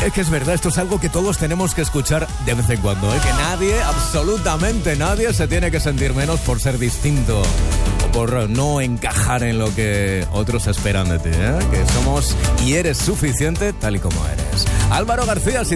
Es que es verdad, esto es algo que todos tenemos que escuchar de vez en cuando, ¿eh? Que nadie, absolutamente nadie, se tiene que sentir menos por ser distinto o por no encajar en lo que otros esperan de ti, ¿eh? Que somos y eres suficiente tal y como eres. Álvaro García,